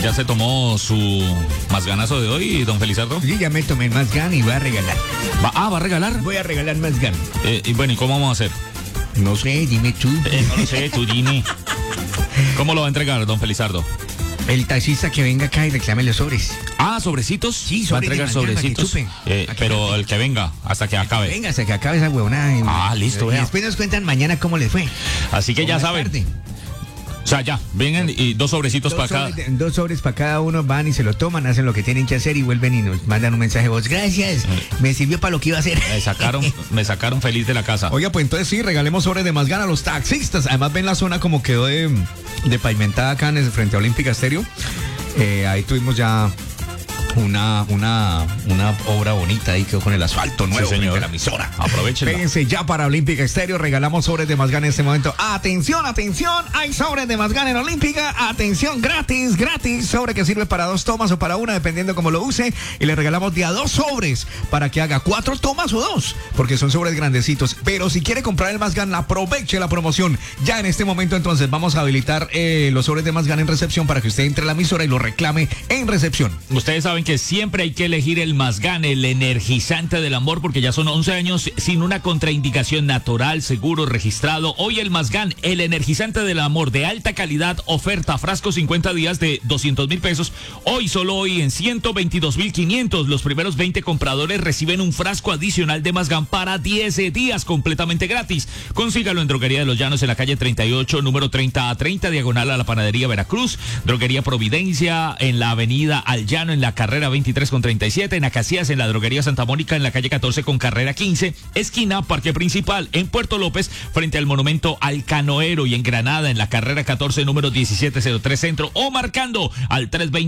¿Ya se tomó su Mazganazo de hoy, don Felizardo? Sí, ya me tomé más gan y voy a regalar. ¿Va a regalar? Voy a regalar más gan. Y bueno, ¿y cómo vamos a hacer? No sé, dime tú. No lo sé, tú dime. ¿Cómo lo va a entregar, don Felizardo? El taxista que venga acá y reclame los sobres. Ah, ¿sobrecitos? Sí, va a sobres entregar de mañana, sobrecitos. para que chupen. Pero el que venga, hasta que acabe. Venga, hasta que acabe esa huevonada. Listo, Y vea. después nos cuentan mañana cómo les fue. Así que O ya más saben. tarde. O sea, ya, vengan y dos sobrecitos para cada. Dos sobres para cada uno, van y se lo toman, hacen lo que tienen que hacer y vuelven y nos mandan un mensaje de voz. Gracias, me sirvió para lo que iba a hacer. Me sacaron feliz de la casa. Oiga, pues entonces sí, regalemos sobres de más gana a los taxistas. Además ven la zona como quedó de pavimentada acá frente a Olímpica Estéreo. Ahí tuvimos ya una obra bonita ahí quedó con el asfalto nuevo, sí, señor. frente a la emisora. Aprovechenla. Péguense ya para Olímpica Estéreo, regalamos sobres de Mazgana en este momento. Atención, hay sobres de Mazgana en Olímpica. Atención, gratis, sobre que sirve para 2 tomas o para una, dependiendo cómo lo use. Y le regalamos de a 2 sobres para que haga 4 tomas o 2, porque son sobres grandecitos. Pero si quiere comprar el Mazgana, aproveche la promoción. Ya en este momento entonces vamos a habilitar los sobres de Mazgana en recepción para que usted entre a la emisora y lo reclame en recepción. Ustedes saben que siempre hay que elegir el Mazgana, el energizante del amor, porque ya son 11 años sin una contraindicación, natural, seguro, registrado. Hoy el Mazgana, el energizante del amor de alta calidad, oferta frasco 50 días de 200,000 pesos. Solo hoy en 122,500. Los primeros 20 compradores reciben un frasco adicional de Mazgana para 10 días completamente gratis. Consígalo en Droguería de los Llanos en la calle 38, número 30A30, diagonal a la Panadería Veracruz. Droguería Providencia en la avenida Al Llano en la carrera 23 con 37, en Acacias en la Droguería Santa Mónica en la calle 14 con carrera 15, esquina Parque Principal, en Puerto López frente al monumento al Canoero, y en Granada en la carrera 14 número 1703 centro, o marcando al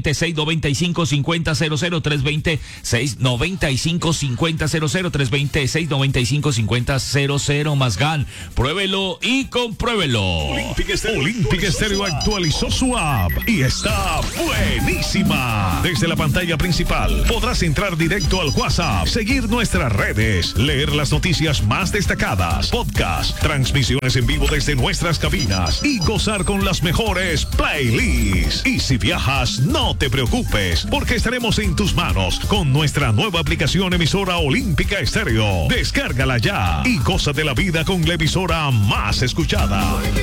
320-695-5000, 320-695-5000, 320-695-5000. Mazgana, pruébelo y compruébelo. Olímpica Estéreo actualizó su app y está buenísima. Desde la pantalla principal podrás entrar directo al WhatsApp, seguir nuestras redes, leer las noticias más destacadas, podcast, transmisiones en vivo desde nuestras cabinas y gozar con las mejores playlists. Y si viajas, no te preocupes, porque estaremos en tus manos con nuestra nueva aplicación emisora Olímpica Estéreo. Descárgala ya y goza de la vida con la emisora más escuchada.